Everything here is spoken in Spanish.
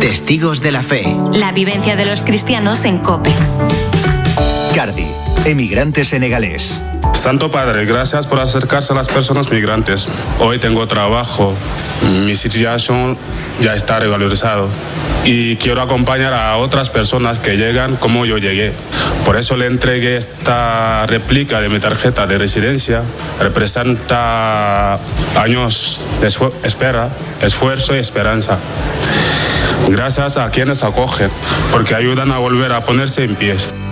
Testigos de la Fe. La vivencia de los cristianos en COPE. Cardi, emigrante senegalés. Santo Padre, gracias por acercarse a las personas migrantes. Hoy tengo trabajo, mi situación ya está regularizada y quiero acompañar a otras personas que llegan como yo llegué. Por eso le entregué esta réplica de mi tarjeta de residencia. Representa años de espera, esfuerzo y esperanza. Gracias a quienes acogen, porque ayudan a volver a ponerse en pie.